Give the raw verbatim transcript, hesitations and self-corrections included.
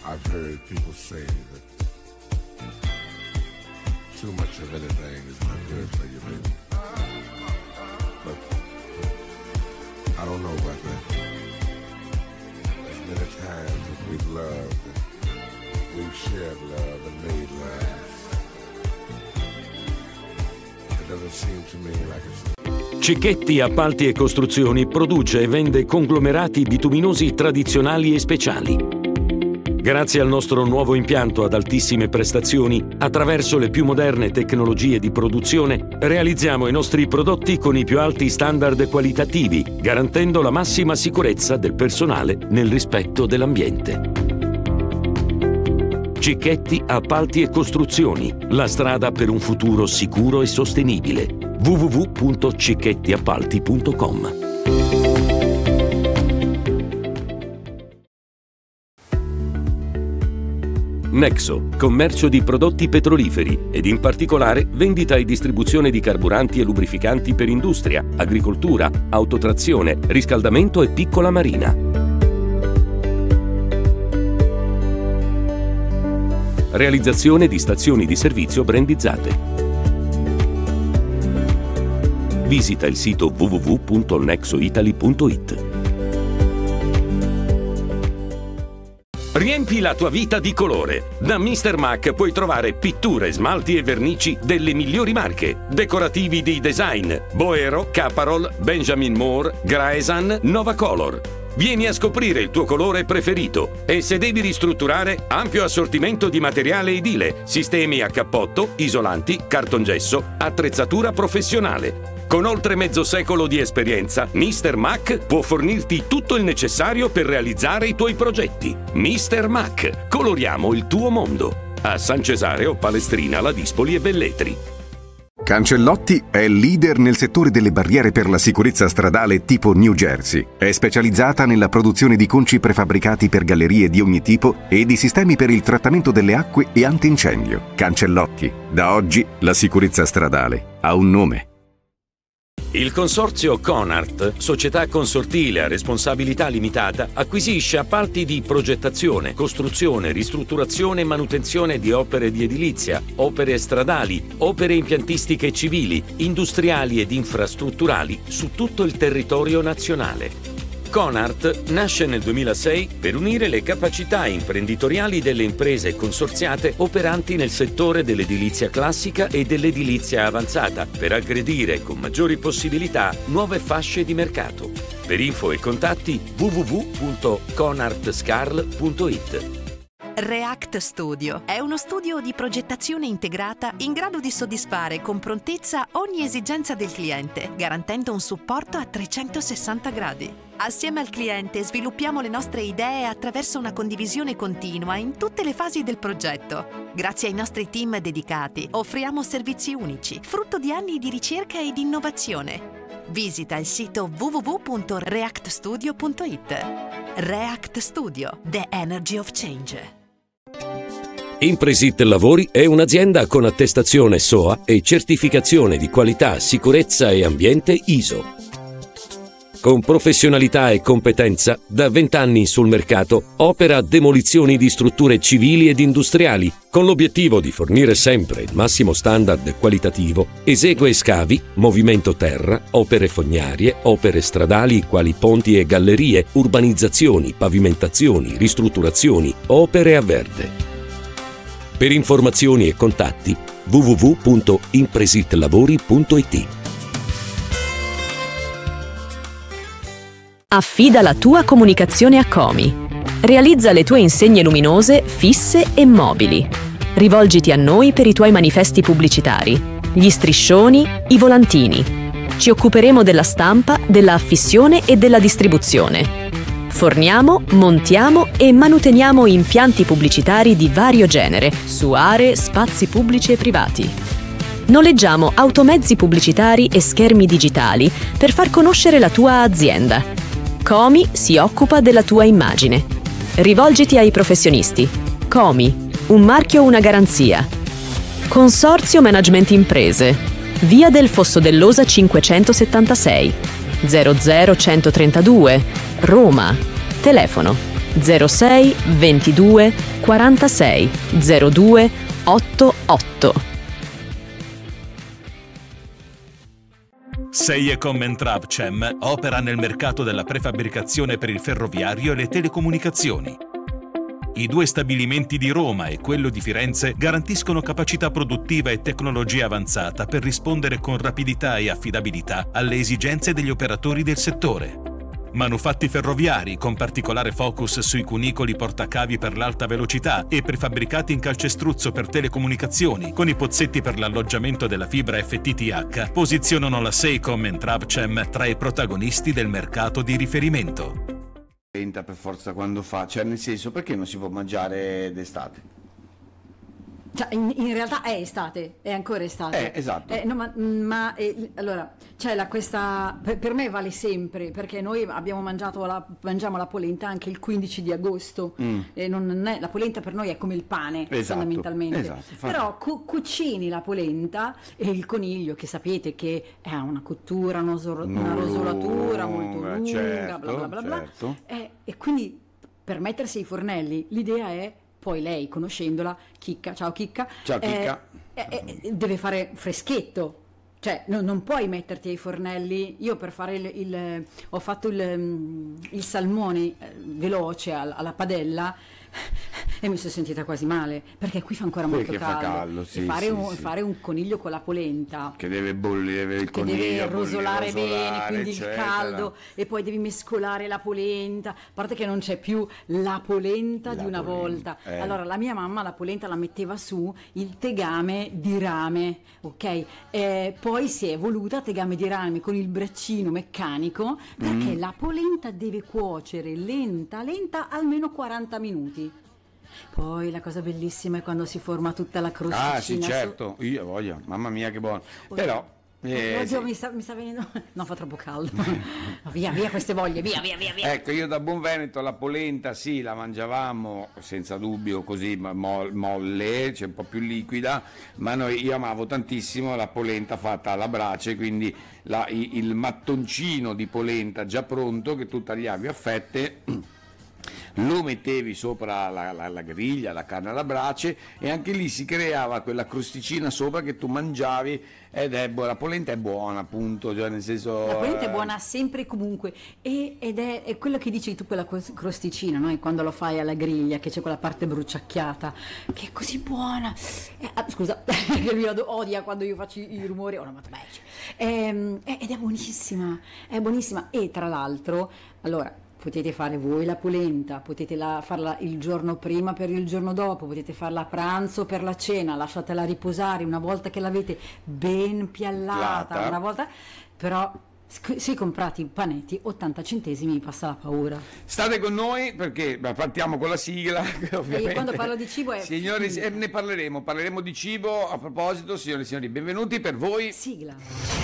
I've heard people say that too much of anything is not good for you, baby. But I don't know about that. As many times as we've loved, and we've shared love and made love, it doesn't seem to me like it's... Cicchetti Appalti e Costruzioni produce e vende conglomerati bituminosi tradizionali e speciali. Grazie al nostro nuovo impianto ad altissime prestazioni, attraverso le più moderne tecnologie di produzione, realizziamo i nostri prodotti con i più alti standard qualitativi, garantendo la massima sicurezza del personale nel rispetto dell'ambiente. Cicchetti Appalti e Costruzioni, la strada per un futuro sicuro e sostenibile. w w w punto cicchetti appalti punto com. Nexo, commercio di prodotti petroliferi ed in particolare vendita e distribuzione di carburanti e lubrificanti per industria, agricoltura, autotrazione, riscaldamento e piccola marina. Realizzazione di stazioni di servizio brandizzate. Visita il sito w w w punto nexo italy punto i t. Riempi la tua vita di colore. Da mister Mac puoi trovare pitture, smalti e vernici delle migliori marche. Decorativi di design: Boero, Caparol, Benjamin Moore, Graesan, Nova Color. Vieni a scoprire il tuo colore preferito. E se devi ristrutturare, ampio assortimento di materiale edile, sistemi a cappotto, isolanti, cartongesso, attrezzatura professionale. Con oltre mezzo secolo di esperienza, mister Mac può fornirti tutto il necessario per realizzare i tuoi progetti. mister Mac, coloriamo il tuo mondo. A San Cesareo, Palestrina, Ladispoli e Velletri. Cancellotti è leader nel settore delle barriere per la sicurezza stradale tipo New Jersey. È specializzata nella produzione di conci prefabbricati per gallerie di ogni tipo e di sistemi per il trattamento delle acque e antincendio. Cancellotti, da oggi la sicurezza stradale ha un nome. Il consorzio Conart, società consortile a responsabilità limitata, acquisisce appalti di progettazione, costruzione, ristrutturazione e manutenzione di opere di edilizia, opere stradali, opere impiantistiche civili, industriali ed infrastrutturali su tutto il territorio nazionale. Conart nasce nel duemilasei per unire le capacità imprenditoriali delle imprese consorziate operanti nel settore dell'edilizia classica e dell'edilizia avanzata, per aggredire con maggiori possibilità nuove fasce di mercato. Per info e contatti w w w punto conart scarl punto i t. React Studio è uno studio di progettazione integrata in grado di soddisfare con prontezza ogni esigenza del cliente, garantendo un supporto a trecentosessanta gradi. Assieme al cliente sviluppiamo le nostre idee attraverso una condivisione continua in tutte le fasi del progetto. Grazie ai nostri team dedicati offriamo servizi unici, frutto di anni di ricerca e di innovazione. Visita il sito w w w punto react studio punto i t. React Studio, the energy of change. Impresit Lavori è un'azienda con attestazione S O A e certificazione di qualità, sicurezza e ambiente I S O. Con professionalità e competenza, da vent'anni sul mercato, opera demolizioni di strutture civili ed industriali, con l'obiettivo di fornire sempre il massimo standard qualitativo. Esegue scavi, movimento terra, opere fognarie, opere stradali quali ponti e gallerie, urbanizzazioni, pavimentazioni, ristrutturazioni, opere a verde. Per informazioni e contatti w w w punto impresitlavori punto i t. Affida la tua comunicazione a Comi. Realizza le tue insegne luminose, fisse e mobili. Rivolgiti a noi per i tuoi manifesti pubblicitari, gli striscioni, i volantini. Ci occuperemo della stampa, della affissione e della distribuzione. Forniamo, montiamo e manuteniamo impianti pubblicitari di vario genere su aree, spazi pubblici e privati. Noleggiamo automezzi pubblicitari e schermi digitali per far conoscere la tua azienda. Comi si occupa della tua immagine. Rivolgiti ai professionisti. Comi, un marchio, una garanzia. Consorzio Management Imprese. Via del Fosso dell'Osa cinquecentosettantasei, zero zero centotrentadue, Roma. Telefono zero sei ventidue quarantasei zero due ottantotto. Seiecom and Travcem opera nel mercato della prefabbricazione per il ferroviario e le telecomunicazioni. I due stabilimenti di Roma e quello di Firenze garantiscono capacità produttiva e tecnologia avanzata per rispondere con rapidità e affidabilità alle esigenze degli operatori del settore. Manufatti ferroviari con particolare focus sui cunicoli portacavi per l'alta velocità e prefabbricati in calcestruzzo per telecomunicazioni con i pozzetti per l'alloggiamento della fibra F T T H posizionano la Seiecom and Travcem tra i protagonisti del mercato di riferimento. Per forza quando fa, cioè nel senso, perché non si può mangiare d'estate? Cioè, in, in realtà è estate, è ancora estate. Eh, esatto. Eh, no, ma ma eh, allora, c'è la, questa, per, per me vale sempre, perché noi abbiamo mangiato la, mangiamo la polenta anche il quindici di agosto. Mm. E non è, la polenta per noi è come il pane, esatto, fondamentalmente. Esatto, però cu- cucini la polenta e il coniglio, che sapete che ha una cottura, una, so- una rosolatura molto lunga, certo, bla bla bla bla. Certo. Eh, e quindi per mettersi ai fornelli, l'idea è, poi lei, conoscendola, Chicca, ciao Chicca, ciao Chicca. Eh, eh, eh, deve fare freschetto, cioè no, non puoi metterti ai fornelli. Io per fare il, il ho fatto il, il salmone eh, veloce al, alla padella e mi sono sentita quasi male, perché qui fa ancora molto Perché caldo, fa caldo sì, e fare, sì, un, sì. fare un coniglio con la polenta che deve bollire, il che coniglio deve rosolare bollire, bene, rosolare, quindi eccetera. il caldo, e poi devi mescolare la polenta, a parte che non c'è più la polenta La di una polenta, volta. eh. Allora la mia mamma la polenta la metteva su il tegame di rame, ok? Eh, poi si è evoluta tegame di rame con il braccino meccanico, perché Mm. la polenta deve cuocere lenta lenta almeno quaranta minuti. Poi la cosa bellissima è quando si forma tutta la crosticina. Ah sì, certo, io voglio, mamma mia che buono. Però eh, Oddio, sì. mi, sta, mi sta venendo. No, fa troppo caldo. No, via, via queste voglie, via, via, via, via. Ecco, io da buon veneto la polenta sì, la mangiavamo senza dubbio così mo- molle, cioè un po' più liquida, ma noi, io amavo tantissimo la polenta fatta alla brace, quindi la, i- il mattoncino di polenta già pronto che tu tagliavi a fette, lo mettevi sopra la, la, la griglia, la carne alla brace, e anche lì si creava quella crosticina sopra che tu mangiavi, ed è buona. La polenta è buona, appunto, cioè nel senso, La polenta è eh, buona sempre e comunque, e, ed è, è quello che dici tu, quella cros- crosticina, no? E quando lo fai alla griglia, che c'è quella parte bruciacchiata, che è così buona. Eh, ah, scusa, che lui od- odia quando io faccio i, i rumori onomatopeici. Ehm, è- ed è buonissima, è buonissima. E tra l'altro, allora, potete fare voi la polenta, potete la, farla il giorno prima per il giorno dopo, potete farla a pranzo per la cena, lasciatela riposare una volta che l'avete ben piallata, Plata. una volta, però sc- se comprate i panetti ottanta centesimi mi passa la paura. State con noi perché beh, partiamo con la sigla. Ovviamente. quando parlo di cibo è Signori, finita. eh, ne parleremo, parleremo di cibo. A proposito, signore e signori, benvenuti per voi. Sigla.